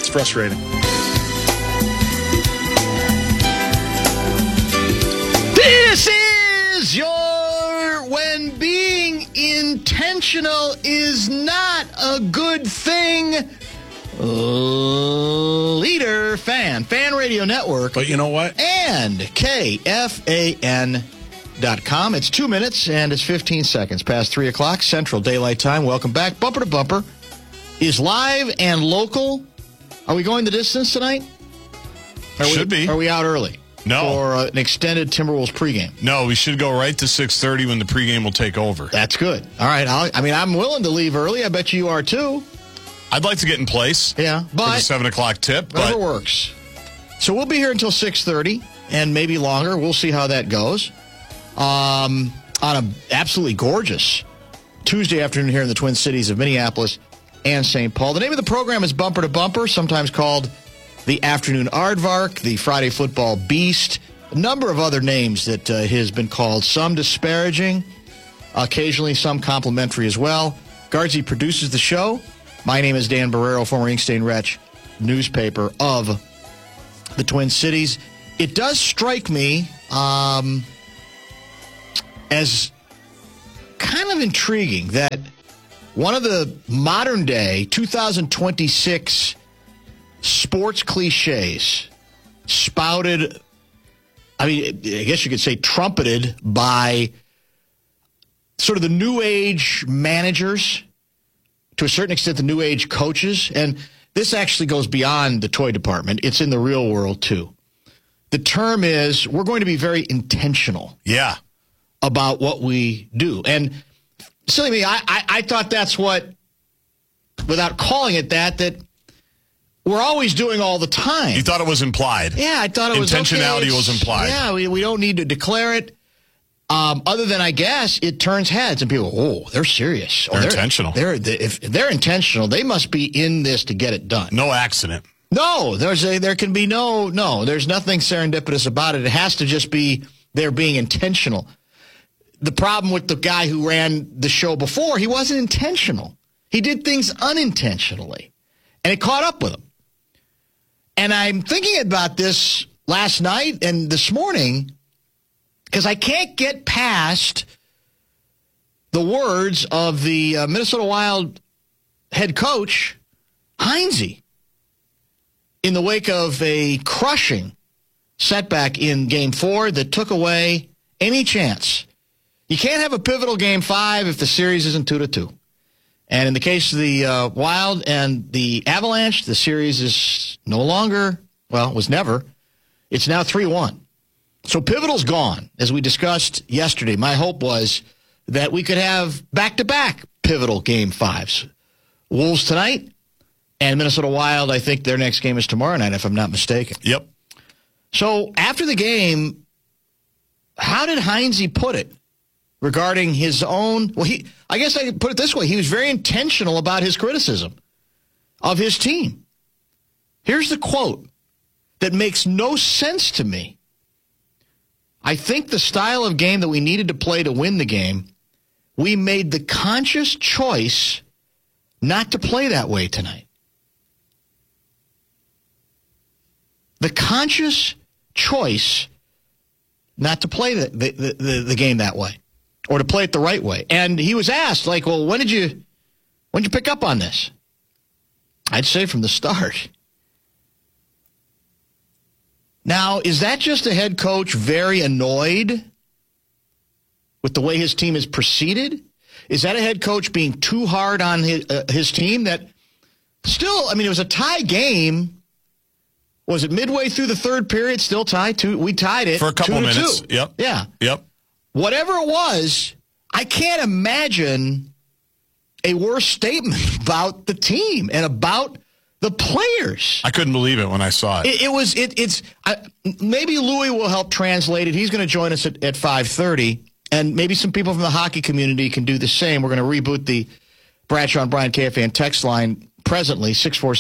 It's frustrating. This is your When Being Intentional Is Not a Good Thing Leader Fan Radio Network. But you know what? And KFAN.com. It's 2 minutes and it's 15 seconds past 3 o'clock Central Daylight Time. Welcome back. Bumper to Bumper is live and local. Are we going the distance tonight? Should be. Are we out early? No. For an extended Timberwolves pregame? No, we should go right to 6:30 when the pregame will take over. That's good. All right. I'm willing to leave early. I bet you are too. I'd like to get in place. Yeah, for but the 7 o'clock tip. Whatever works. So we'll be here until 6:30 and maybe longer. We'll see how that goes. On an absolutely gorgeous Tuesday afternoon here in the Twin Cities of Minneapolis and St. Paul. The name of the program is Bumper to Bumper, sometimes called the Afternoon Aardvark, the Friday Football Beast, a number of other names that has been called, some disparaging, occasionally some complimentary as well. Guardsy produces the show. My name is Dan Barrero, former Ink Stain Wretch, newspaper of the Twin Cities. It does strike me as kind of intriguing that one of the modern-day 2026 sports cliches spouted, I guess you could say trumpeted by sort of the new age managers, to a certain extent, the new age coaches. And this actually goes beyond the toy department. It's in the real world, too. The term is, we're going to be very intentional about what we do. And silly me, I thought that's what, without calling it that we're always doing all the time. You thought it was implied. Yeah, I thought it was intentionality was implied. Yeah, we don't need to declare it. Other than, I guess, it turns heads and people, they're serious. They're intentional. If they're intentional, they must be in this to get it done. No accident. No, there can be no, there's nothing serendipitous about it. It has to just be they're being intentional. The problem with the guy who ran the show before, he wasn't intentional. He did things unintentionally, and it caught up with him. And I'm thinking about this last night and this morning because I can't get past the words of the Minnesota Wild head coach, Heinze, in the wake of a crushing setback in Game 4 that took away any chance. You can't have a pivotal Game 5 if the series isn't 2-2. And in the case of the Wild and the Avalanche, the series is no longer, it was never. It's now 3-1. So pivotal's gone, as we discussed yesterday. My hope was that we could have back-to-back pivotal Game 5s. Wolves tonight, and Minnesota Wild, I think their next game is tomorrow night, if I'm not mistaken. Yep. So after the game, how did Heinze put it regarding his own? Well, I guess I could put it this way. He was very intentional about his criticism of his team. Here's the quote that makes no sense to me. I think the style of game that we needed to play to win the game, we made the conscious choice not to play that way tonight. The conscious choice not to play the game that way, or to play it the right way. And he was asked, when did you pick up on this? I'd say from the start. Now, is that just a head coach very annoyed with the way his team has proceeded? Is that a head coach being too hard on his team that still, it was a tie game. Was it midway through the third period, still tied? We tied it. For a couple minutes. 2-2. Yep. Yeah. Yep. Whatever it was, I can't imagine a worse statement about the team and about the players. I couldn't believe it when I saw it. It's maybe Louis will help translate it. He's going to join us at 5:30, and maybe some people from the hockey community can do the same. We're going to reboot the Bradshaw and Bryant KFAN text line presently,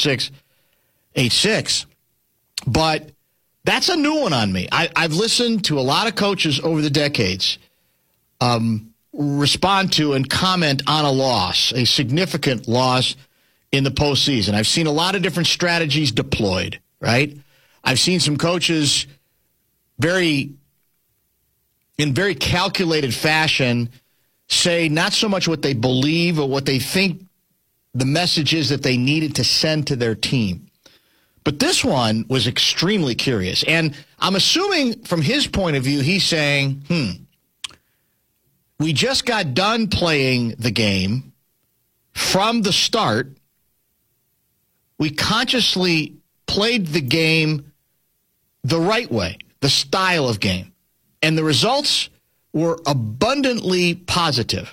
64686. But that's a new one on me. I've listened to a lot of coaches over the decades respond to and comment on a loss, a significant loss, in the postseason. I've seen a lot of different strategies deployed, right? I've seen some coaches in very calculated fashion say not so much what they believe or what they think the message is that they needed to send to their team. But this one was extremely curious. And I'm assuming from his point of view, he's saying, we just got done playing the game from the start. We consciously played the game the right way, the style of game. And the results were abundantly positive.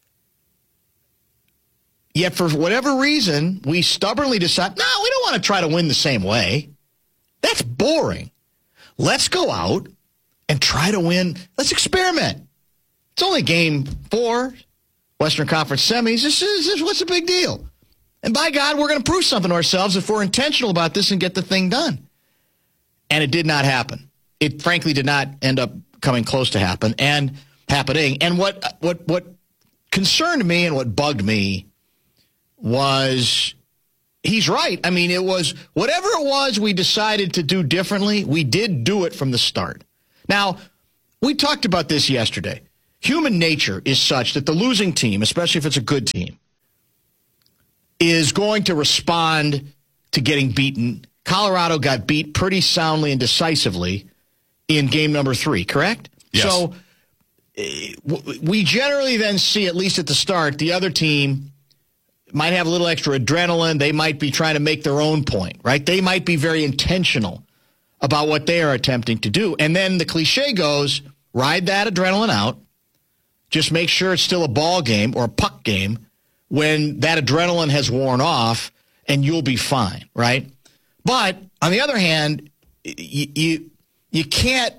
Yet for whatever reason, we stubbornly decide, no, we don't want to try to win the same way. That's boring. Let's go out and try to win. Let's experiment. It's only game 4, Western Conference semis. This is what's the big deal? And by God, we're going to prove something to ourselves if we're intentional about this and get the thing done. And it did not happen. It frankly did not end up coming close to happening. And what concerned me and what bugged me was he's right. I mean, it was whatever it was we decided to do differently, we did do it from the start. Now, we talked about this yesterday. Human nature is such that the losing team, especially if it's a good team, is going to respond to getting beaten. Colorado got beat pretty soundly and decisively in game number 3, correct? Yes. So we generally then see, at least at the start, the other team might have a little extra adrenaline. They might be trying to make their own point, right? They might be very intentional about what they are attempting to do. And then the cliche goes, ride that adrenaline out. Just make sure it's still a ball game or a puck game when that adrenaline has worn off, and you'll be fine, right? But on the other hand, you can't.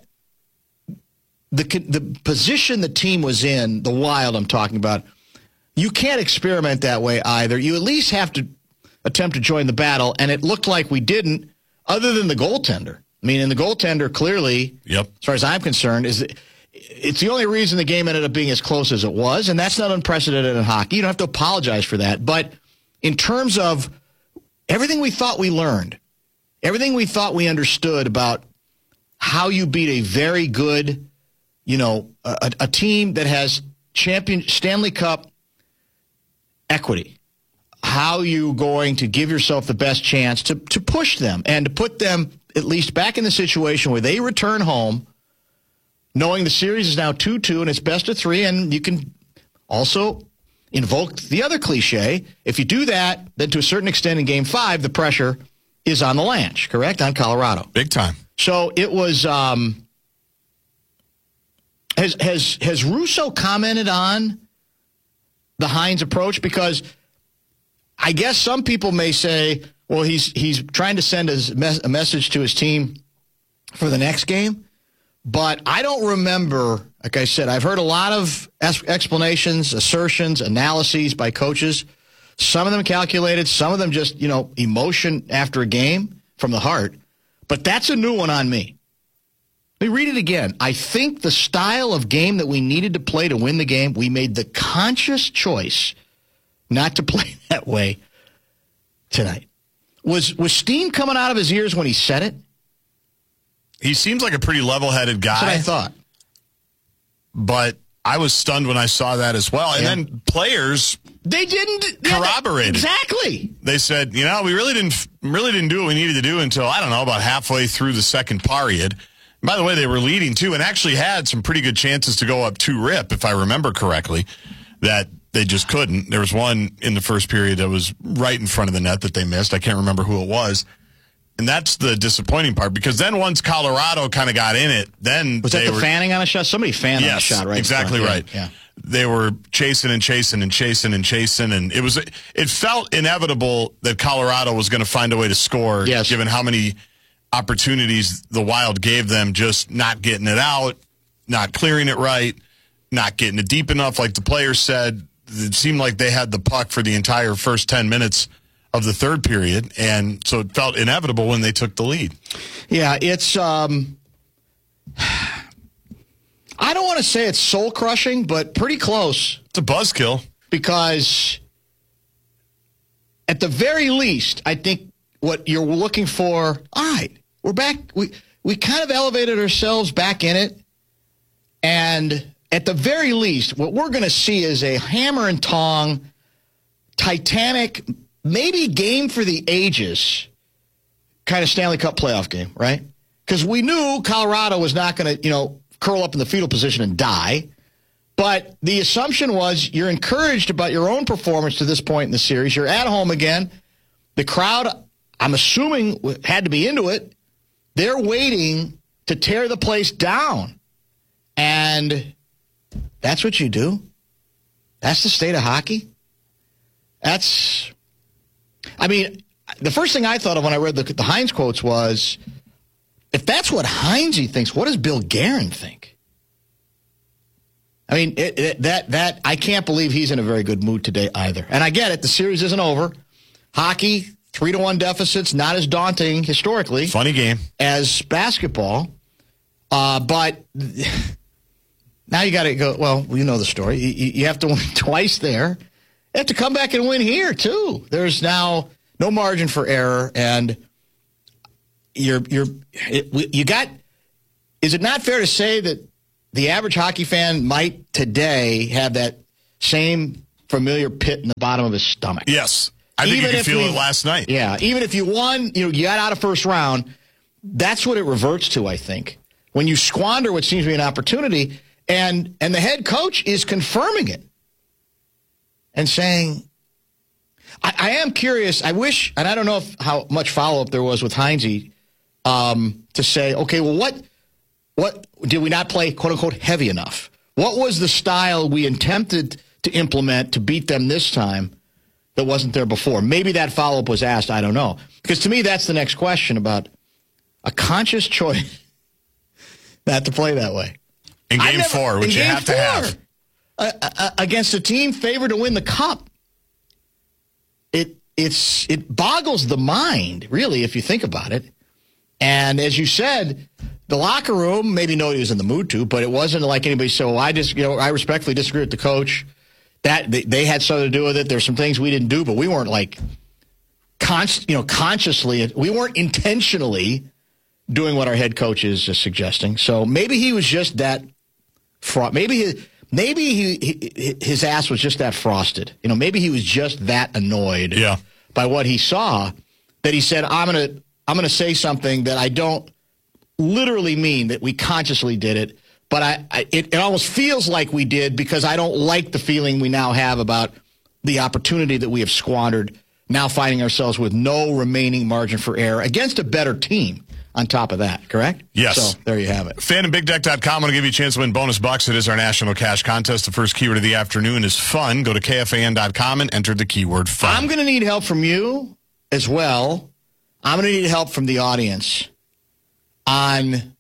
The position the team was in, the Wild I'm talking about, you can't experiment that way either. You at least have to attempt to join the battle, and it looked like we didn't, other than the goaltender. I mean, and the goaltender clearly, yep, as far as I'm concerned, it's the only reason the game ended up being as close as it was, and that's not unprecedented in hockey. You don't have to apologize for that. But in terms of everything we thought we learned, everything we thought we understood about how you beat a very good, a team that has Stanley Cup equity, how you going to give yourself the best chance to push them and to put them at least back in the situation where they return home, knowing the series is now 2-2 and it's best of 3, and you can also invoke the other cliche. If you do that, then to a certain extent in Game 5, the pressure is on the Lanch, correct? On Colorado. Big time. So it was has Russo commented on the Hines approach? Because I guess some people may say, well, he's trying to send a message to his team for the next game. But I don't remember, like I said, I've heard a lot of explanations, assertions, analyses by coaches. Some of them calculated, some of them just, emotion after a game from the heart. But that's a new one on me. Let me read it again. I think the style of game that we needed to play to win the game, we made the conscious choice not to play that way tonight. Was steam coming out of his ears when he said it? He seems like a pretty level-headed guy. That's what I thought. But I was stunned when I saw that as well. And then players they didn't corroborate it. Exactly. They said, we really didn't do what we needed to do until, I don't know, about halfway through the second period. And by the way, they were leading too and actually had some pretty good chances to go up 2-rip, if I remember correctly, that they just couldn't. There was one in the first period that was right in front of the net that they missed. I can't remember who it was. And that's the disappointing part, because then once Colorado kind of got in it, then was that the fanning on a shot? Somebody fanned on a shot, right? Exactly right. Yeah. They were chasing and chasing and chasing and chasing, and it felt inevitable that Colorado was going to find a way to score, given how many opportunities the Wild gave them, just not getting it out, not clearing it right, not getting it deep enough, like the players said. It seemed like they had the puck for the entire first 10 minutes of the third period, and so it felt inevitable when they took the lead. Yeah, it's I don't want to say it's soul-crushing, but pretty close. It's a buzzkill. Because at the very least, I think what you're looking for, all right, we're back. We kind of elevated ourselves back in it. And at the very least, what we're going to see is a hammer and tong, Titanic, maybe game for the ages kind of Stanley Cup playoff game, right? Because we knew Colorado was not going to, curl up in the fetal position and die. But the assumption was you're encouraged about your own performance to this point in the series. You're at home again. The crowd, I'm assuming, had to be into it. They're waiting to tear the place down. And that's what you do. That's the state of hockey. The first thing I thought of when I read the Hines quotes was, if that's what Heinze thinks, what does Bill Guerin think? I mean, I can't believe he's in a very good mood today either. And I get it. The series isn't over. Hockey, 3-1 deficits, not as daunting historically. Funny game. As basketball. But now you got to go, well, you know the story. You have to win twice there. You have to come back and win here, too. There's now no margin for error. And is it not fair to say that the average hockey fan might today have that same familiar pit in the bottom of his stomach? Yes. I think you could feel it last night. Yeah. Even if you won, you got out of first round, that's what it reverts to, I think. When you squander what seems to be an opportunity, and the head coach is confirming it and saying, I am curious. I wish, and I don't know how much follow-up there was with Heinze to say, okay, well, what did we not play, quote-unquote, heavy enough? What was the style we attempted to implement to beat them this time that wasn't there before? Maybe that follow-up was asked. I don't know. Because to me, that's the next question about a conscious choice not to play that way. In Game 4, which you have to have. Against a team favored to win the Cup. It boggles the mind, really, if you think about it. And as you said, the locker room, maybe nobody was in the mood to, but it wasn't like anybody said, well, I respectfully disagree with the coach. That they had something to do with it. There's some things we didn't do, but we weren't like consciously, we weren't intentionally doing what our head coach is suggesting. So maybe he was just that maybe his ass was just that frosted. Maybe he was just that annoyed by what he saw that he said, I'm gonna say something that I don't literally mean that we consciously did it, but it almost feels like we did because I don't like the feeling we now have about the opportunity that we have squandered, now finding ourselves with no remaining margin for error against a better team on top of that, correct? Yes. So there you have it. FanandBigDeck.com. I'm going to give you a chance to win bonus bucks. It is our national cash contest. The first keyword of the afternoon is fun. Go to KFAN.com and enter the keyword fun. I'm going to need help from you as well. I'm going to need help from the audience on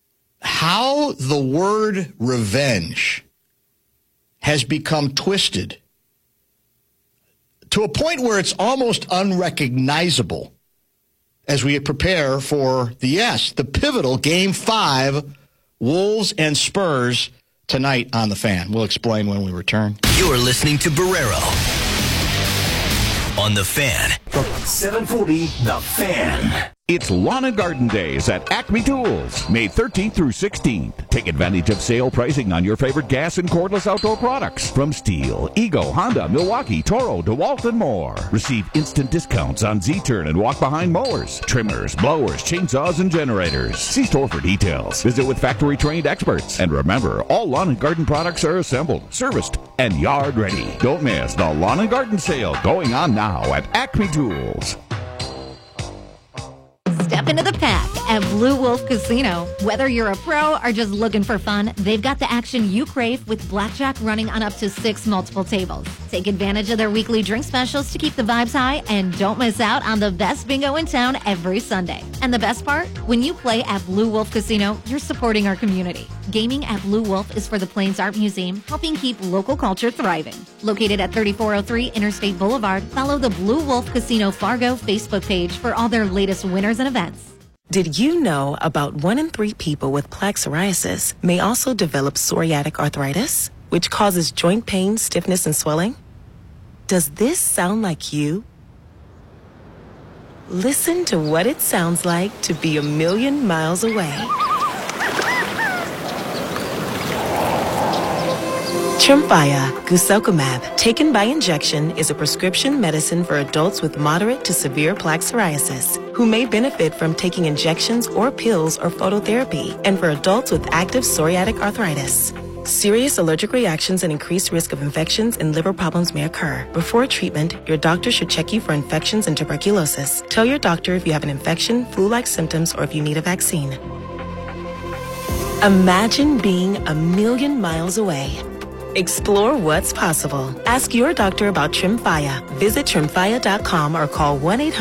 how the word revenge has become twisted to a point where it's almost unrecognizable as we prepare for the pivotal Game 5, Wolves and Spurs tonight on The Fan. We'll explain when we return. You're listening to Barrero on The Fan. 740 The Fan. It's Lawn and Garden Days at Acme Tools, May 13th through 16th. Take advantage of sale pricing on your favorite gas and cordless outdoor products from Stihl, Ego, Honda, Milwaukee, Toro, DeWalt, and more. Receive instant discounts on Z-Turn and walk-behind mowers, trimmers, blowers, chainsaws, and generators. See store for details. Visit with factory-trained experts. And remember, all lawn and garden products are assembled, serviced, and yard ready. Don't miss the Lawn and Garden Sale going on now at Acme Tools. Step into the pack at Blue Wolf Casino. Whether you're a pro or just looking for fun, they've got the action you crave with blackjack running on up to 6 multiple tables. Take advantage of their weekly drink specials to keep the vibes high and don't miss out on the best bingo in town every Sunday. And the best part? When you play at Blue Wolf Casino, you're supporting our community. Gaming at Blue Wolf is for the Plains Art Museum, helping keep local culture thriving. Located at 3403 Interstate Boulevard, follow the Blue Wolf Casino Fargo Facebook page for all their latest winners and events. Did you know about 1 in 3 people with plaque psoriasis may also develop psoriatic arthritis, which causes joint pain, stiffness, and swelling? Does this sound like you? Listen to what it sounds like to be a million miles away. Tremfya guselkumab, taken by injection, is a prescription medicine for adults with moderate to severe plaque psoriasis who may benefit from taking injections or pills or phototherapy, and for adults with active psoriatic arthritis. Serious allergic reactions and increased risk of infections and liver problems may occur. Before treatment, your doctor should check you for infections and tuberculosis. Tell your doctor if you have an infection, flu-like symptoms, or if you need a vaccine. Imagine being a million miles away. Explore what's possible. Ask your doctor about Tremfya. Visit Tremfya.com or call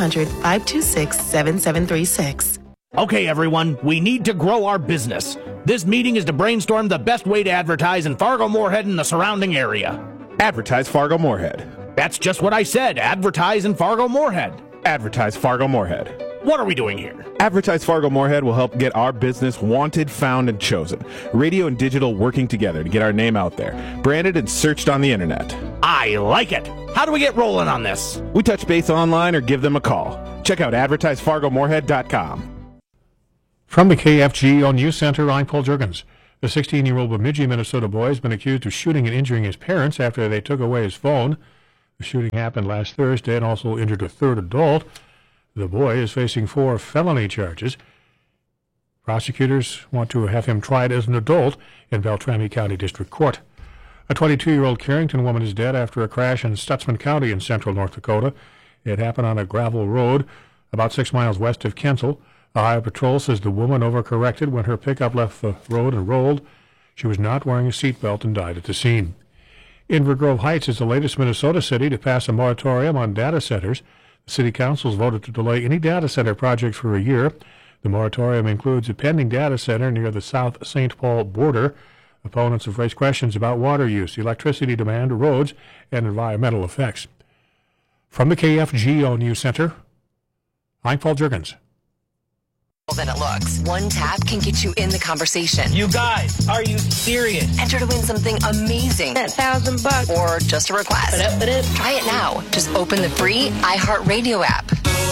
1-800-526-7736. Okay, everyone, we need to grow our business. This meeting is to brainstorm the best way to advertise in Fargo-Moorhead and the surrounding area. Advertise Fargo-Moorhead. That's just what I said. Advertise in Fargo-Moorhead. Advertise Fargo-Moorhead. What are we doing here? Advertise Fargo-Moorhead will help get our business wanted, found, and chosen. Radio and digital working together to get our name out there. Branded and searched on the internet. I like it. How do we get rolling on this? We touch base online or give them a call. Check out advertisefargomoorhead.com. From the KFGO News Center, I'm Paul Juergens. The 16-year-old Bemidji, Minnesota boy has been accused of shooting and injuring his parents after they took away his phone. The shooting happened last Thursday and also injured a third adult. The boy is facing 4 felony charges. Prosecutors want to have him tried as an adult in Beltrami County District Court. A 22-year-old Carrington woman is dead after a crash in Stutzman County in central North Dakota. It happened on a gravel road about 6 miles west of Kensel. Ohio Patrol says the woman overcorrected when her pickup left the road and rolled. She was not wearing a seatbelt and died at the scene. Inver Grove Heights is the latest Minnesota city to pass a moratorium on data centers. The city councils voted to delay any data center projects for a year. The moratorium includes a pending data center near the South St. Paul border. Opponents have raised questions about water use, electricity demand, roads, and environmental effects. From the KFGO News Center, I'm Paul Juergens. Than it looks. One tap can get you in the conversation. You guys, are you serious? Enter to win something amazing. That $1,000 or just a request. Try it now. Just open the free iHeartRadio app.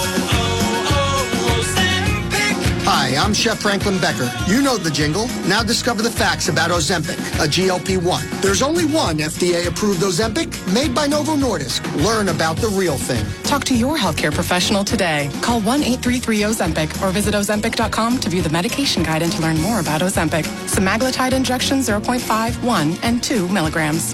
Hi, I'm Chef Franklin Becker. You know the jingle. Now discover the facts about Ozempic, a GLP-1. There's only one FDA-approved Ozempic made by Novo Nordisk. Learn about the real thing. Talk to your healthcare professional today. Call 1-833-OZEMPIC or visit Ozempic.com to view the medication guide and to learn more about Ozempic. Semaglutide injection 0.5, 1, and 2 milligrams.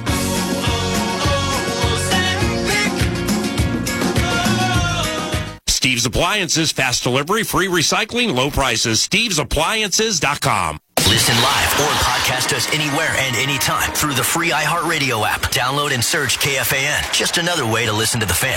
Steve's Appliances, fast delivery, free recycling, low prices. Steve'sAppliances.com. Listen live or podcast us anywhere and anytime through the free iHeartRadio app. Download and search KFAN. Just another way to listen to the Fan.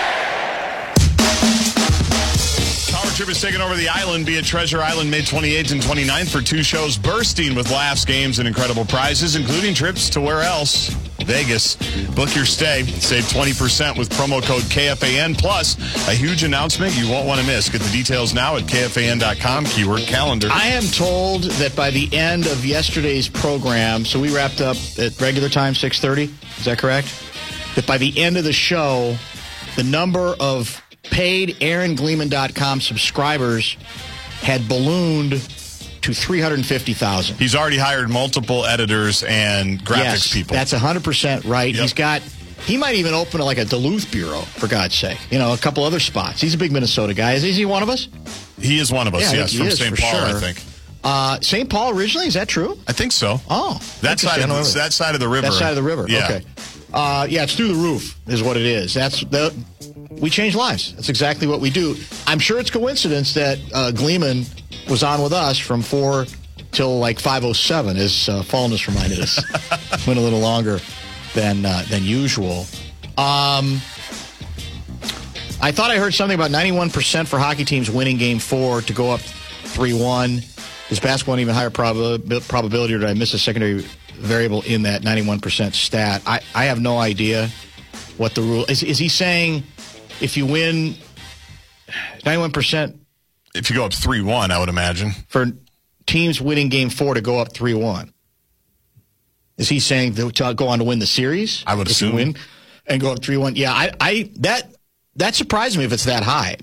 Power Trip is taking over the island. Be at Treasure Island May 28th and 29th for 2 shows bursting with laughs, games, and incredible prizes, including trips to where else? Vegas. Book your stay. Save 20% with promo code KFAN. Plus, a huge announcement you won't want to miss. Get the details now at KFAN.com, keyword calendar. I am told that by the end of yesterday's program, so we wrapped up at regular time, 6:30. Is that correct? That by the end of the show, the number of paid AaronGleeman.com subscribers had ballooned to 350,000. He's already hired multiple editors and graphics people. That's 100% right. Yep. He might even open like a Duluth bureau, for God's sake. You know, a couple other spots. He's a big Minnesota guy. Is he one of us? He is one of us, yes, from St. Paul, sure. I think. St. Paul originally, is that true? I think so. Oh. That side of the river. That side of the river, yeah. Okay. Yeah, it's through the roof is what it is. We change lives. That's exactly what we do. I'm sure it's coincidence that Gleeman was on with us from 4 till like 5:07, as Fallness reminded us. Went a little longer than usual. I thought I heard something about 91% for hockey teams winning Game 4 to go up 3-1. Is basketball an even higher probability, or did I miss a secondary variable in that 91% stat? I have no idea what the rule is. Is he saying if you win 91%? If you go up 3-1, I would imagine. For teams winning Game 4 to go up 3-1. Is he saying to go on to win the series? I would assume. If you win and go up 3-1. Yeah, that surprised me if it's that high.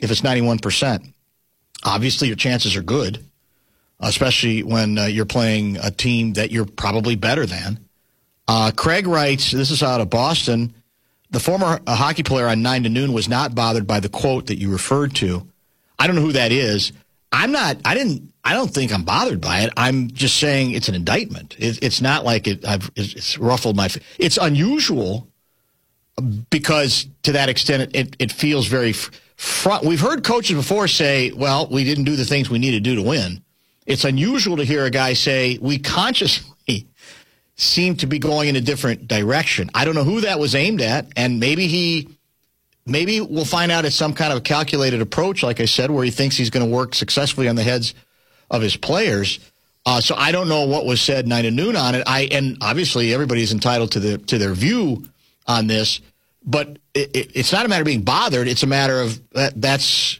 if it's 91%. Obviously, your chances are good, especially when you're playing a team that you're probably better than. Craig writes, this is out of Boston, the former hockey player on 9 to Noon was not bothered by the quote that you referred to. I don't know who that is. I don't think I'm bothered by it. I'm just saying it's an indictment. It's not like it's ruffled my feathers. It's unusual because to that extent it feels very front. We've heard coaches before say, well, we didn't do the things we needed to do to win. It's unusual to hear a guy say, we consciously seem to be going in a different direction. I don't know who that was aimed at, and maybe we'll find out it's some kind of a calculated approach, like I said, where he thinks he's going to work successfully on the heads of his players. So I don't know what was said 9 to Noon on it. And obviously everybody's entitled to their view on this, but it's not a matter of being bothered. It's a matter of that's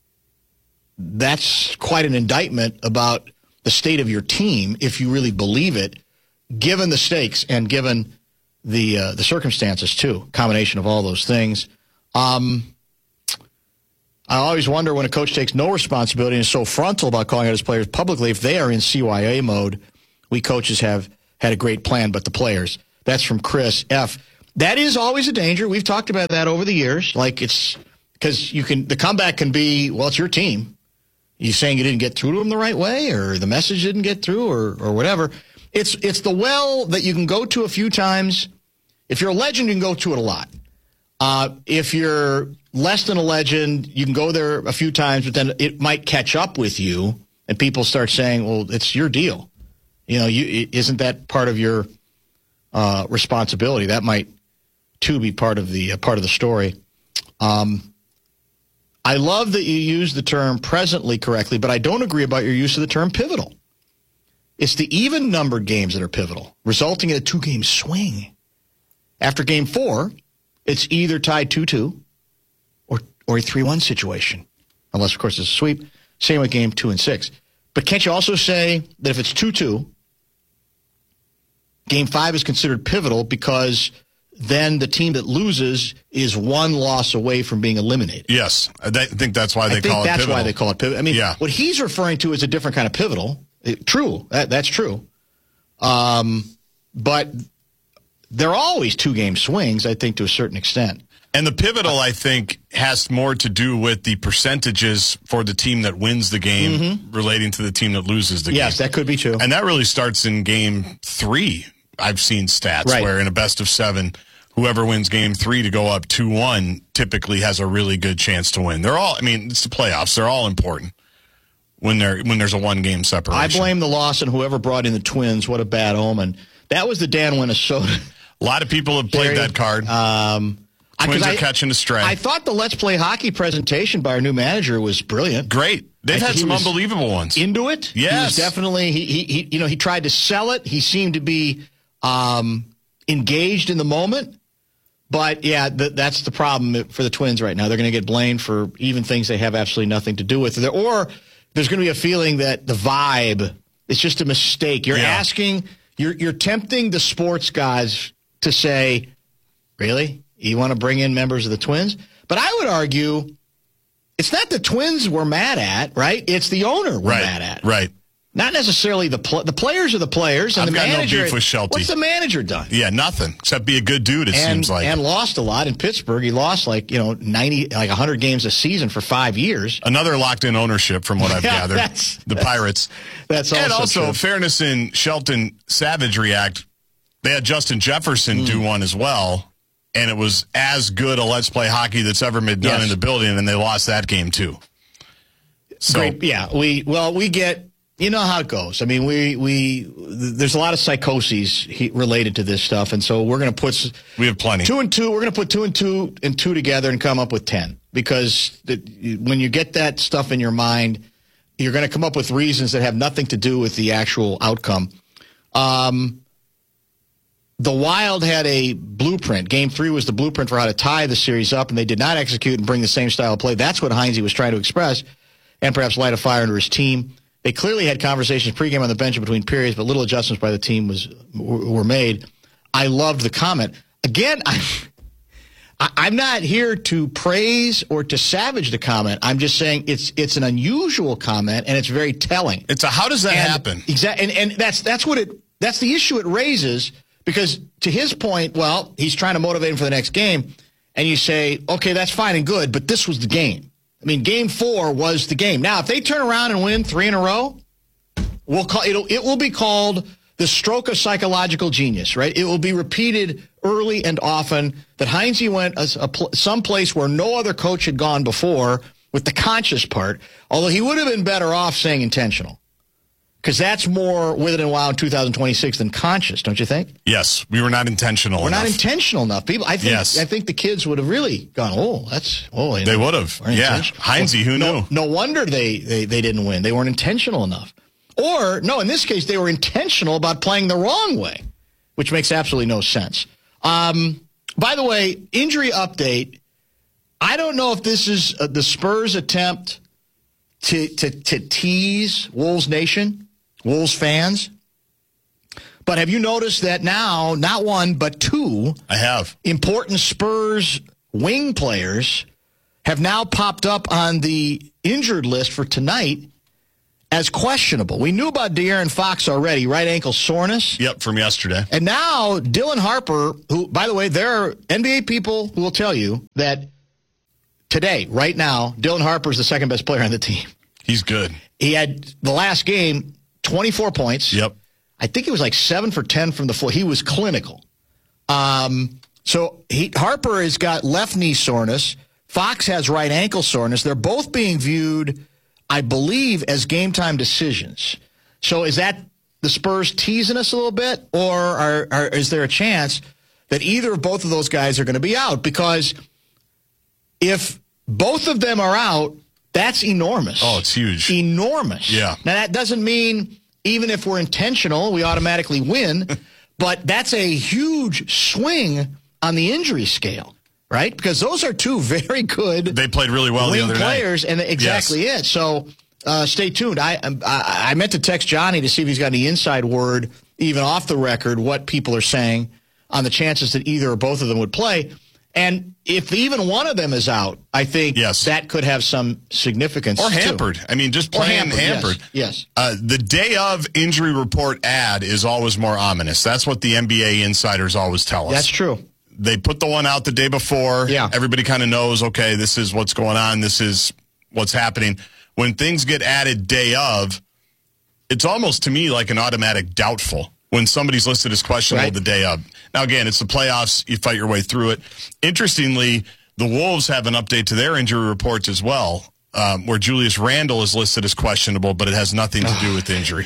quite an indictment about the state of your team, if you really believe it, given the stakes and given the circumstances too. Combination of all those things. I always wonder when a coach takes no responsibility and is so frontal about calling out his players publicly, if they are in CYA mode. We coaches have had a great plan, but the players. That's from Chris F. That is always a danger. We've talked about that over the years. Like, it's because the comeback can be, well, it's your team. You saying you didn't get through to them the right way, or the message didn't get through, or whatever. It's the well that you can go to a few times. If you're a legend, you can go to it a lot. If you're less than a legend, you can go there a few times, but then it might catch up with you, and people start saying, well, it's your deal. Isn't that part of your responsibility? That might, too, be part of the story. I love that you use the term presently correctly, but I don't agree about your use of the term pivotal. It's the even-numbered games that are pivotal, resulting in a 2-game swing. After Game 4, it's either tied 2-2 or a 3-1 situation, unless, of course, it's a sweep. Same with Game 2 and 6. But can't you also say that if it's 2-2, Game 5 is considered pivotal because then the team that loses is one loss away from being eliminated? Yes. I think that's why they call it pivotal. That's why they call it pivotal. I mean, what he's referring to is a different kind of pivotal. True. That's true. But they're always 2-game swings, I think, to a certain extent. And the pivotal, I think, has more to do with the percentages for the team that wins the game relating to the team that loses the game. Yes, that could be true. And that really starts in Game 3. I've seen stats where in a best of 7, whoever wins Game 3 to go up 2-1 typically has a really good chance to win. It's the playoffs. They're all important when there's a 1-game separation. I blame the loss on whoever brought in the Twins. What a bad omen. That was the Dan Minnesota. A lot of people have played that card. Twins are catching a stray. I thought the Let's Play Hockey presentation by our new manager was brilliant. Great. They've had some unbelievable ones. Into it. Yes. He was definitely, he tried to sell it. He seemed to be engaged in the moment. But, yeah, that's the problem for the Twins right now. They're going to get blamed for even things they have absolutely nothing to do with. Or there's going to be a feeling that the vibe is just a mistake. You're asking, you're tempting the sports guys to say, really? You want to bring in members of the Twins? But I would argue it's not the Twins we're mad at, right? It's the owner we're mad at. Right. Not necessarily the players are the players. And I've got manager, no beef with Shelty. What's the manager done? Yeah, nothing. Except be a good dude, it seems like. And lost a lot in Pittsburgh. He lost 100 games a season for 5 years. Another locked-in ownership from what I've gathered. The Pirates. That's also And also, true. fairness in Shelton Savagery Act, they had Justin Jefferson do one as well, and it was as good a Let's Play Hockey that's ever been done in the building, and they lost that game too. So, great. Yeah, we get... You know how it goes. I mean, there's a lot of psychoses related to this stuff, and so we're going to put... We have plenty. 2 and 2. We're going to put 2 and 2 and 2 together and come up with 10. Because when you get that stuff in your mind, you're going to come up with reasons that have nothing to do with the actual outcome. The Wild had a blueprint. Game 3 was the blueprint for how to tie the series up, and they did not execute and bring the same style of play. That's what Heinze was trying to express, and perhaps light a fire under his team. They clearly had conversations pregame on the bench in between periods, but little adjustments by the team were made. I loved the comment. Again, I'm not here to praise or to savage the comment. I'm just saying it's an unusual comment, and it's very telling. It's a how does that happen? Exactly, and that's the issue it raises, because to his point, well, he's trying to motivate him for the next game, and you say, okay, that's fine and good, but this was the game. I mean, Game 4 was the game. Now, if they turn around and win 3 in a row, it will be called the stroke of psychological genius, right? It will be repeated early and often that Heinze went someplace where no other coach had gone before with the conscious part, although he would have been better off saying intentional, because that's more with it and wow in 2026 than conscious, don't you think? Yes, we were not intentional enough. We're not intentional enough. I think the kids would have really gone, they would have. Yeah, Heinze, who knew? No wonder they didn't win. They weren't intentional enough. Or, no, in this case, they were intentional about playing the wrong way, which makes absolutely no sense. By the way, injury update. I don't know if this is the Spurs' attempt to tease Wolves Nation, Wolves fans. But have you noticed that now, not one, but 2 I have important Spurs wing players have now popped up on the injured list for tonight as questionable. We knew about De'Aaron Fox already, right ankle soreness. Yep, from yesterday. And now Dylan Harper, who, by the way, there are NBA people who will tell you that today, right now, Dylan Harper is the second best player on the team. He's good. He had the last game, 24 points. Yep. I think it was like 7 for 10 from the floor. He was clinical. Harper has got left knee soreness. Fox has right ankle soreness. They're both being viewed, I believe, as game-time decisions. So is that the Spurs teasing us a little bit, or is there a chance that either of both of those guys are going to be out? Because if both of them are out, that's enormous. Oh, it's huge. Enormous. Yeah. Now, that doesn't mean even if we're intentional, we automatically win, but that's a huge swing on the injury scale. Right? Because those are 2 very good. They played really well the other players, night. And exactly it. So stay tuned. I meant to text Johnny to see if he's got any inside word, even off the record, what people are saying on the chances that either or both of them would play. And if even one of them is out, I think that could have some significance. Or hampered. Too. I mean, just plain hampered. Yes. The day of injury report ad is always more ominous. That's what the NBA insiders always tell us. That's true. They put the one out the day before. Yeah. Everybody kind of knows, okay, this is what's going on. This is what's happening. When things get added day of, it's almost to me like an automatic doubtful when somebody's listed as questionable the day of. Now, again, it's the playoffs. You fight your way through it. Interestingly, the Wolves have an update to their injury reports as well, where Julius Randle is listed as questionable, but it has nothing to do with injury.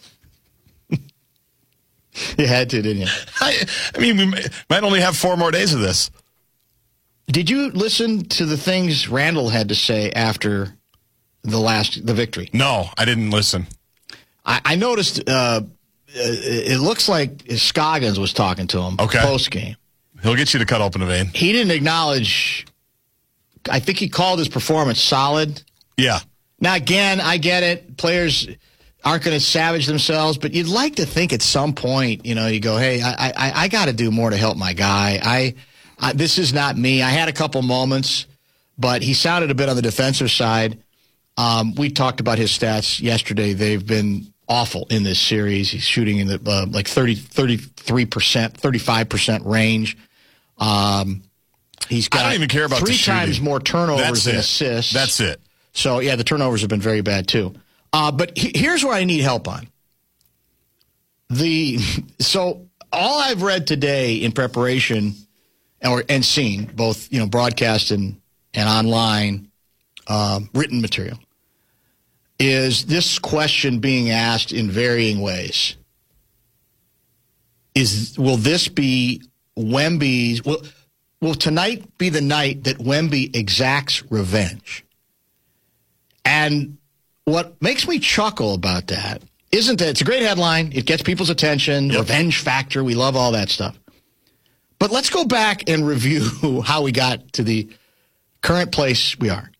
You had to, didn't you? I mean, we might only have 4 more days of this. Did you listen to the things Randall had to say after the victory? No, I didn't listen. I noticed it looks like Scoggins was talking to him post-game. He'll get you to cut open a vein. He didn't acknowledge, I think he called his performance solid. Yeah. Now, again, I get it. Players aren't going to savage themselves, but you'd like to think at some point, you go, hey, I got to do more to help my guy. This is not me. I had a couple moments, but he sounded a bit on the defensive side. We talked about his stats yesterday. They've been awful in this series. He's shooting in the 33%, 35% range. He's got I don't even care about 3 the shooting. times more turnovers than assists. That's it. So, yeah, the turnovers have been very bad, too. But here's where I need help on. So all I've read today in preparation and seen, both broadcast and online written material, is this question being asked in varying ways. Will this be Wemby's? Will tonight be the night that Wemby exacts revenge? And what makes me chuckle about that isn't that it's a great headline. It gets people's attention. Yep. Revenge factor. We love all that stuff. But let's go back and review how we got to the current place we are.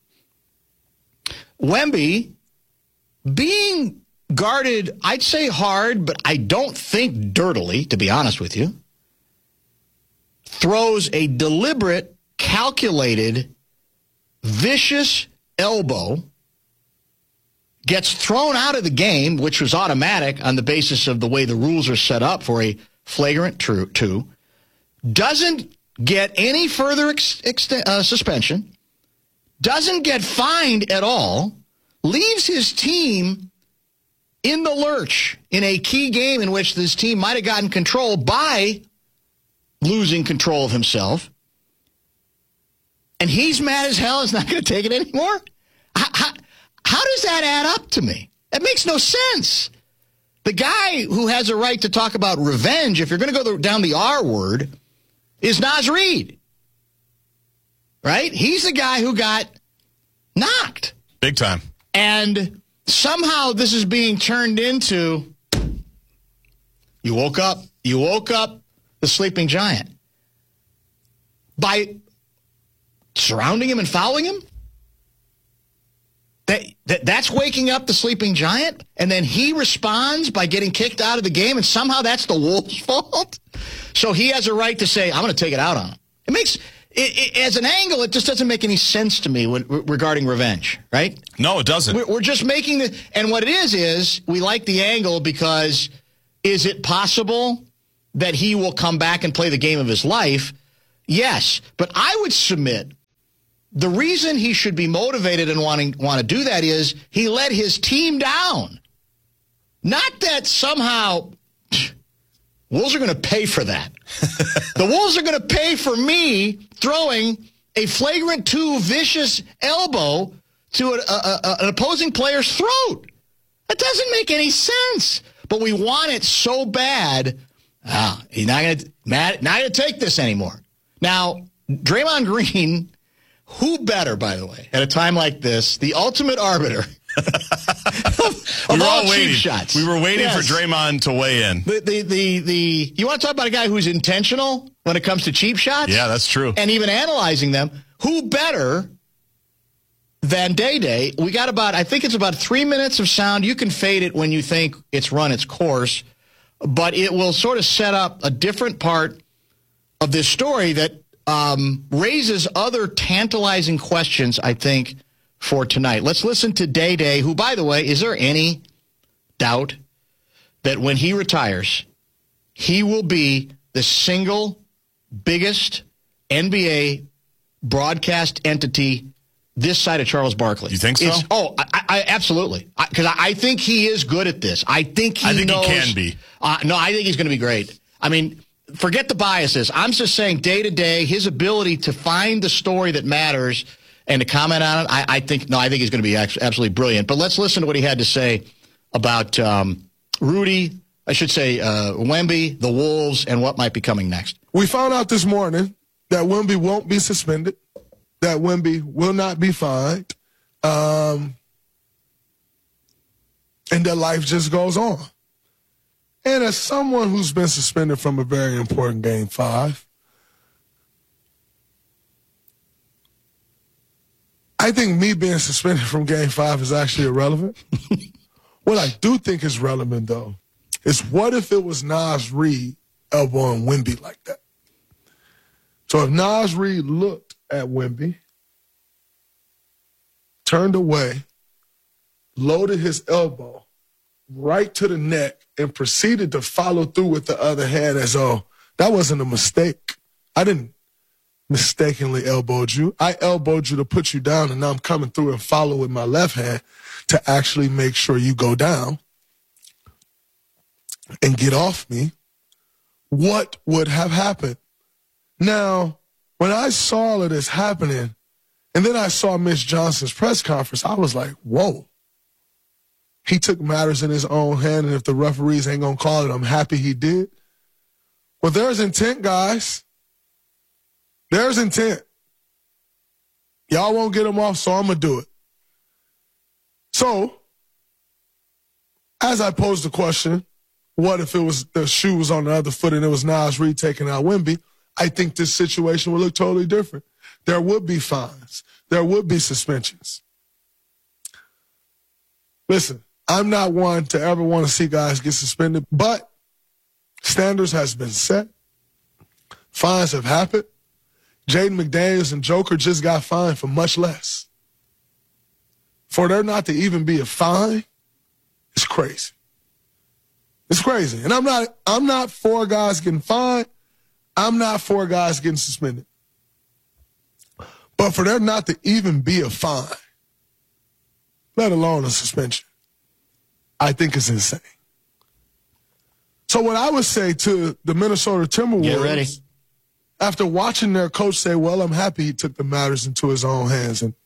Wemby being guarded, I'd say hard, but I don't think dirtily, to be honest with you, throws a deliberate calculated, vicious elbow, gets thrown out of the game, which was automatic on the basis of the way the rules are set up for a flagrant 2, doesn't get any further suspension, doesn't get fined at all, leaves his team in the lurch in a key game in which this team might have gotten control by losing control of himself, and he's mad as hell, is not going to take it anymore? How does that add up to me? That makes no sense. The guy who has a right to talk about revenge, if you're going to go down the R word, is Naz Reid. Right? He's the guy who got knocked. Big time. And somehow this is being turned into, you woke up the sleeping giant. By surrounding him and fouling him? That's waking up the sleeping giant? And then he responds by getting kicked out of the game, and somehow that's the Wolves' fault? So he has a right to say, I'm going to take it out on him. It makes... as an angle, it just doesn't make any sense to me regarding revenge, right? No, it doesn't. We're just making the... And what it is we like the angle because is it possible that he will come back and play the game of his life? Yes. But I would submit the reason he should be motivated and want to do that is he let his team down. Not that somehow... Wolves are going to pay for that. The Wolves are going to pay for me throwing a flagrant 2 vicious elbow to an opposing player's throat. That doesn't make any sense. But we want it so bad. He's not going to take this anymore. Now, Draymond Green, who better, by the way, at a time like this, the ultimate arbiter we were all waiting. Shots. We were waiting for Draymond to weigh in. You want to talk about a guy who's intentional when it comes to cheap shots? Yeah, that's true. And even analyzing them. Who better than Day? I think it's about 3 minutes of sound. You can fade it when you think it's run its course, but it will sort of set up a different part of this story that raises other tantalizing questions, I think, for tonight. Let's listen to Day, who, by the way, is there any doubt that when he retires, he will be the single biggest NBA broadcast entity this side of Charles Barkley? You think so? I absolutely. Because I think he is good at this. I think he can be. No, I think he's going to be great. I mean, forget the biases. I'm just saying day to day, his ability to find the story that matters and to comment on it, I think he's going to be absolutely brilliant. But let's listen to what he had to say about Wemby, the Wolves, and what might be coming next. We found out this morning that Wemby won't be suspended, that Wemby will not be fined, and that life just goes on. And as someone who's been suspended from a very important Game 5, I think me being suspended from Game 5 is actually irrelevant. What I do think is relevant, though, is what if it was Naz Reid elbowing Wemby like that? So if Naz Reid looked at Wemby, turned away, loaded his elbow right to the neck, and proceeded to follow through with the other hand as though that wasn't a mistake. I didn't mistakenly elbowed you. I elbowed you to put you down, and now I'm coming through and follow with my left hand to actually make sure you go down and get off me. What would have happened? Now, when I saw all of this happening, and then I saw Mitch Johnson's press conference, I was like, whoa. He took matters in his own hand, and if the referees ain't going to call it, I'm happy he did. Well, there's intent, guys. There's intent. Y'all won't get him off, so I'm going to do it. So, as I posed the question, what if it was the shoe was on the other foot and it was Naz Reid taking out Wemby? I think this situation would look totally different. There would be fines. There would be suspensions. Listen, I'm not one to ever want to see guys get suspended, but standards has been set. Fines have happened. Jaden McDaniels and Joker just got fined for much less. For there not to even be a fine, it's crazy. It's crazy. And I'm not for guys getting fined. I'm not for guys getting suspended. But for there not to even be a fine, let alone a suspension, I think it's insane. So what I would say to the Minnesota Timberwolves, get ready. After watching their coach say, well, I'm happy he took the matters into his own hands and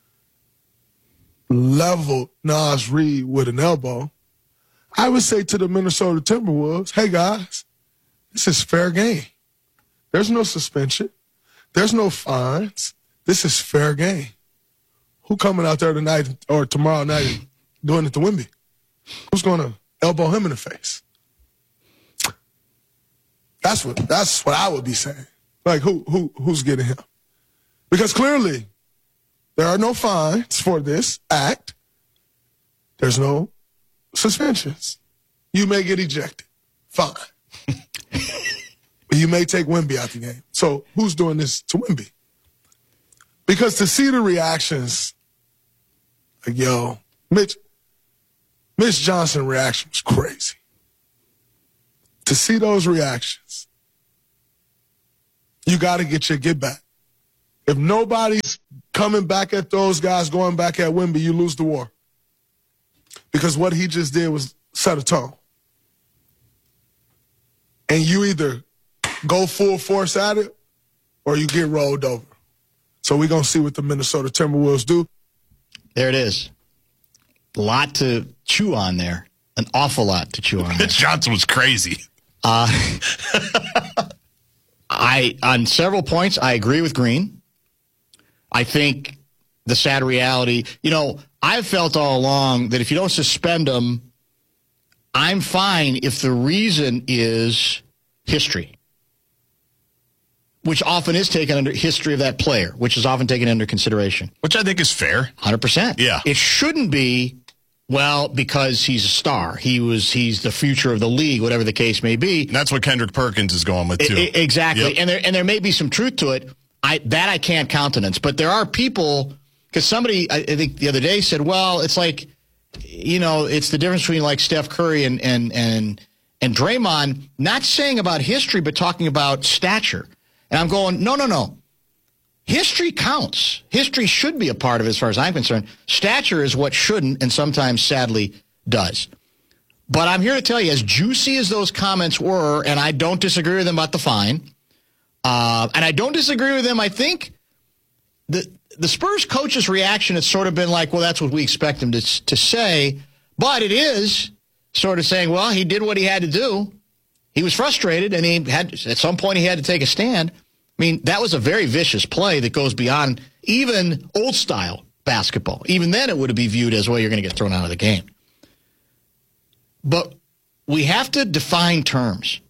leveled Naz Reid with an elbow, I would say to the Minnesota Timberwolves, hey, guys, this is fair game. There's no suspension. There's no fines. This is fair game. Who coming out there tonight or tomorrow night doing it to Wemby? Who's going to elbow him in the face? That's what I would be saying. Like, who's getting him? Because clearly there are no fines for this act. There's no suspensions. You may get ejected. Fine. But you may take Wemby out the game. So who's doing this to Wemby? Because to see the reactions, like, yo, Mitch Johnson reaction was crazy. To see those reactions, you got to get your get back. If nobody's coming back at those guys, going back at Wemby, you lose the war. Because what he just did was set a tone. And you either go full force at it or you get rolled over. So we're going to see what the Minnesota Timberwolves do. There it is. A lot to chew on there. An awful lot to chew on there. Mitch Johnson was crazy. On several points, I agree with Green. I think the sad reality, I've felt all along that if you don't suspend them, I'm fine if the reason is history, which often is taken under history of that player, which is often taken under consideration. Which I think is fair. 100%. Yeah. It shouldn't be, well, because he's a star. He's the future of the league, whatever the case may be. And that's what Kendrick Perkins is going with, too. Exactly. Yep. And there may be some truth to it. I can't countenance. But there are people, because somebody, I think the other day said, well, it's like, it's the difference between like Steph Curry and Draymond, not saying about history, but talking about stature. And I'm going, no. History counts. History should be a part of it as far as I'm concerned. Stature is what shouldn't and sometimes, sadly, does. But I'm here to tell you, as juicy as those comments were, and I don't disagree with them about the fine, and I don't disagree with them, I think the Spurs coach's reaction has sort of been like, well, that's what we expect him to say. But it is sort of saying, well, he did what he had to do. He was frustrated, and at some point he had to take a stand. I mean, that was a very vicious play that goes beyond even old-style basketball. Even then, it would be viewed as, well, you're going to get thrown out of the game. But we have to define terms.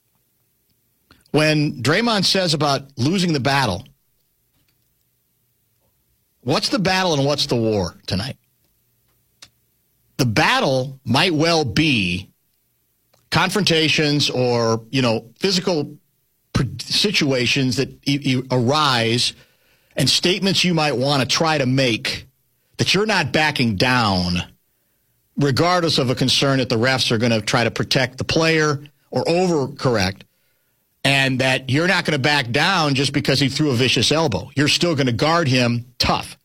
When Draymond says about losing the battle, what's the battle and what's the war tonight? The battle might well be confrontations or, physical situations that arise and statements you might want to try to make that you're not backing down regardless of a concern that the refs are going to try to protect the player or overcorrect, and that you're not going to back down just because he threw a vicious elbow. You're still going to guard him tough.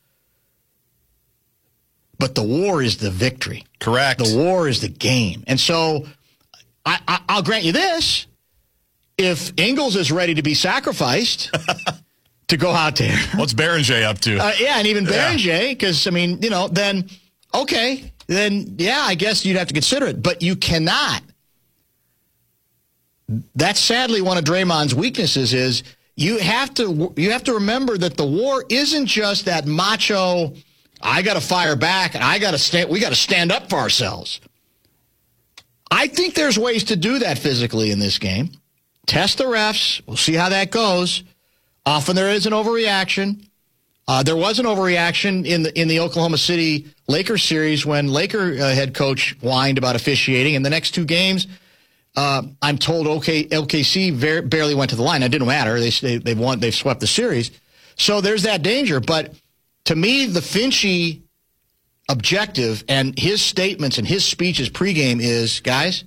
But the war is the victory. Correct. The war is the game. And so I'll grant you this. If Ingles is ready to be sacrificed to go out there. What's Berenger up to? And even Berenger, because, then, okay, then, I guess you'd have to consider it. But you cannot. That's sadly one of Draymond's weaknesses is you have to remember that the war isn't just that macho, I got to fire back, and we got to stand up for ourselves. I think there's ways to do that physically in this game. Test the refs. We'll see how that goes. Often there is an overreaction. There was an overreaction in the Oklahoma City Lakers series when Laker head coach whined about officiating. In the next two games, I'm told OKC barely went to the line. It didn't matter. They've won. They've swept the series. So there's that danger. But to me, the Finchie objective and his statements and his speeches pregame is, guys,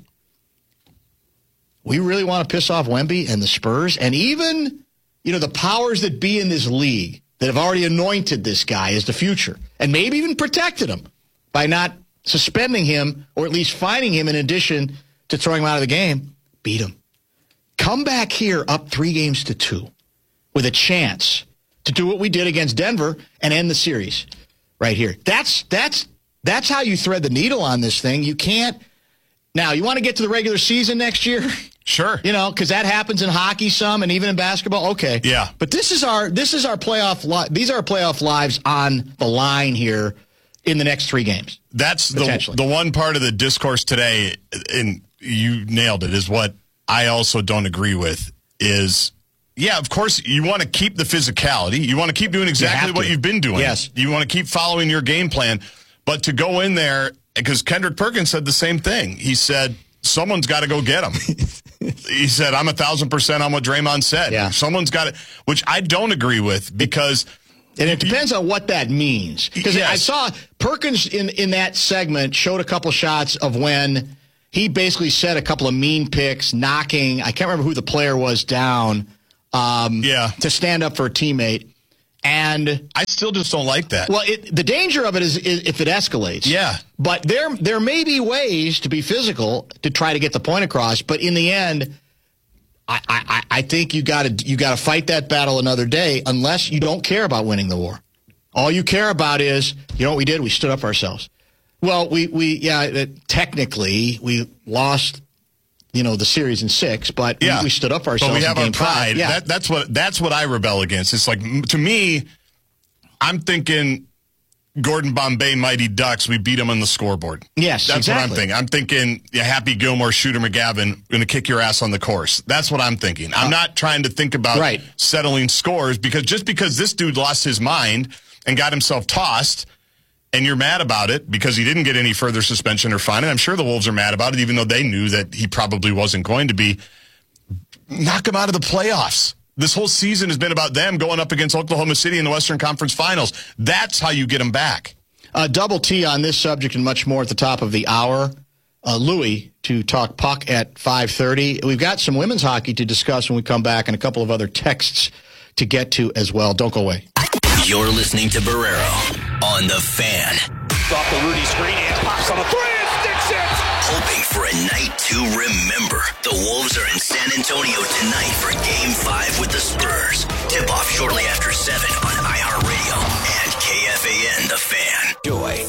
we really want to piss off Wemby and the Spurs and even, the powers that be in this league that have already anointed this guy as the future and maybe even protected him by not suspending him or at least fining him in addition to throwing him out of the game. Beat him. Come back here up 3-2 with a chance to do what we did against Denver and end the series right here. That's how you thread the needle on this thing. You can't. Now, you want to get to the regular season next year? Sure. Because that happens in hockey some and even in basketball. Okay. Yeah. But this is our playoff. These are our playoff lives on the line here in the next 3 games. That's the one part of the discourse today, and you nailed it, is what I also don't agree with is, yeah, of course, you want to keep the physicality. You want to keep doing exactly what you've been doing. Yes. You want to keep following your game plan. But to go in there, because Kendrick Perkins said the same thing. He said, someone's got to go get him. He said, I'm 1,000% on what Draymond said. Yeah. Someone's got to, which I don't agree with because. And it depends on what that means. Because I saw Perkins in that segment showed a couple shots of when he basically said a couple of mean picks, knocking, I can't remember who the player was down, to stand up for a teammate. And I still just don't like that. Well, the danger of it is if it escalates. Yeah. But there may be ways to be physical to try to get the point across. But in the end, I think you got to fight that battle another day unless you don't care about winning the war. All you care about is, what we did? We stood up for ourselves. Well, technically we lost, the series in 6, but we stood up for ourselves. But we have in our game pride. 5. Yeah. That's what I rebel against. It's like, to me, I'm thinking Gordon Bombay Mighty Ducks, we beat them on the scoreboard. Yes, that's exactly. what I'm thinking. I'm thinking Happy Gilmore, Shooter McGavin, going to kick your ass on the course. That's what I'm thinking. I'm not trying to think about settling scores because this dude lost his mind and got himself tossed, and you're mad about it because he didn't get any further suspension or fine, and I'm sure the Wolves are mad about it, even though they knew that he probably wasn't going to be. Knock him out of the playoffs. This whole season has been about them going up against Oklahoma City in the Western Conference Finals. That's how you get them back. Double T on this subject and much more at the top of the hour. Louis to talk puck at 5:30. We've got some women's hockey to discuss when we come back and a couple of other texts to get to as well. Don't go away. You're listening to Barrero on The Fan. Off the Rudy screen and pops on a 3 and sticks it. Hoping for a night to remember. The Wolves are in San Antonio tonight for Game 5 with the Spurs. Tip-off shortly after 7 on iHeartRadio and KFAN The Fan. Joy.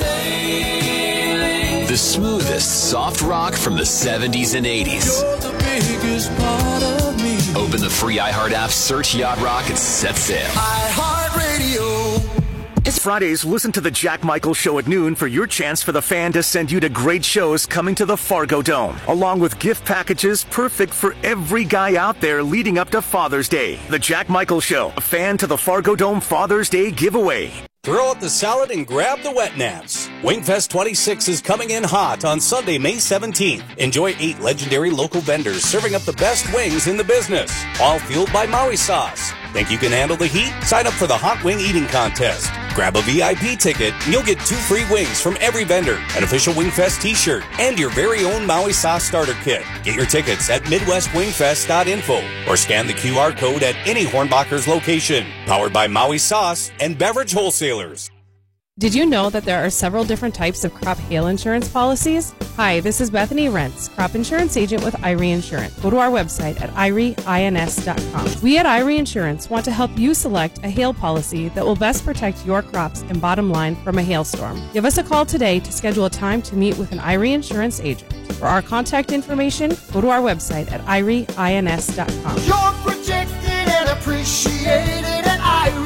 The smoothest soft rock from the 70s and 80s. You're the biggest part of me. Open the free iHeart app, search Yacht Rock, and set sail. iHeartRadio. It's Fridays, listen to the Jack Michaels Show at noon for your chance for the Fan to send you to great shows coming to the Fargo Dome, along with gift packages perfect for every guy out there leading up to Father's Day. The Jack Michaels Show, a Fan to the Fargo Dome Father's Day giveaway. Throw out the salad and grab the wet naps. Wingfest 26 is coming in hot on Sunday, May 17th. Enjoy 8 legendary local vendors serving up the best wings in the business, all fueled by Maui sauce. Think you can handle the heat? Sign up for the Hot Wing Eating Contest. Grab a VIP ticket and you'll get 2 free wings from every vendor, an official Wingfest t-shirt, and your very own Maui sauce starter kit. Get your tickets at MidwestWingfest.info or scan the QR code at any Hornbacher's location. Powered by Maui Sauce and Beverage Wholesalers. Did you know that there are several different types of crop hail insurance policies? Hi, this is Bethany Rentz, crop insurance agent with Irie Insurance. Go to our website at irieins.com. We at Irie Insurance want to help you select a hail policy that will best protect your crops and bottom line from a hailstorm. Give us a call today to schedule a time to meet with an Irie Insurance agent. For our contact information, go to our website at irieins.com. You're protected and appreciated at Irie.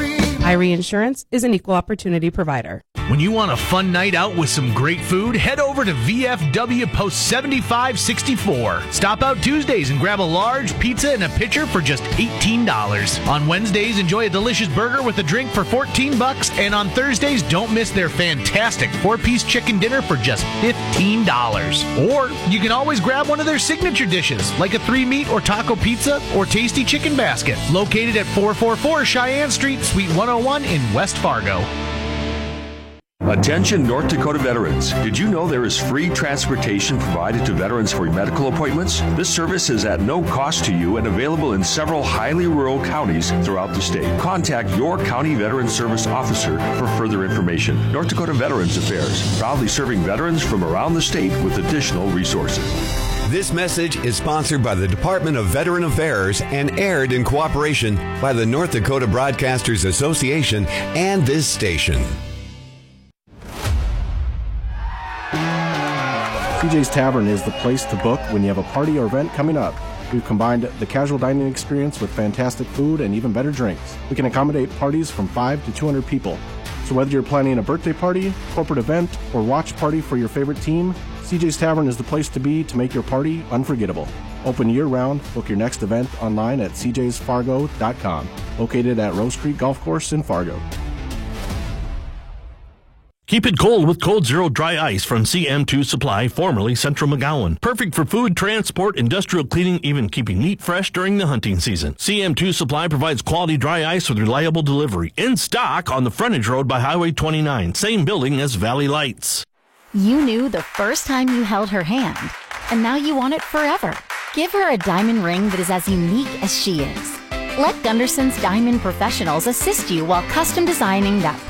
Irie Insurance is an equal opportunity provider. When you want a fun night out with some great food, head over to VFW Post 7564. Stop out Tuesdays and grab a large pizza and a pitcher for just $18. On Wednesdays, enjoy a delicious burger with a drink for $14. And on Thursdays, don't miss their fantastic 4-piece chicken dinner for just $15. Or you can always grab one of their signature dishes, like a 3-meat or taco pizza or tasty chicken basket, located at 444 Cheyenne Street, Suite 101 in West Fargo. Attention North Dakota veterans. Did you know there is free transportation provided to veterans for medical appointments? This service is at no cost to you and available in several highly rural counties throughout the state. Contact your county veteran service officer for further information. North Dakota Veterans Affairs, proudly serving veterans from around the state with additional resources. This message is sponsored by the Department of Veteran Affairs and aired in cooperation by the North Dakota Broadcasters Association and this station. CJ's Tavern is the place to book when you have a party or event coming up. We've combined the casual dining experience with fantastic food and even better drinks. We can accommodate parties from 5 to 200 people. So whether you're planning a birthday party, corporate event, or watch party for your favorite team, CJ's Tavern is the place to be to make your party unforgettable. Open year-round. Book your next event online at cjsfargo.com, located at Rose Creek Golf Course in Fargo. Keep it cold with Cold Zero Dry Ice from CM2 Supply, formerly Central McGowan. Perfect for food, transport, industrial cleaning, even keeping meat fresh during the hunting season. CM2 Supply provides quality dry ice with reliable delivery. In stock on the frontage road by Highway 29. Same building as Valley Lights. You knew the first time you held her hand, and now you want it forever. Give her a diamond ring that is as unique as she is. Let Gunderson's Diamond Professionals assist you while custom designing that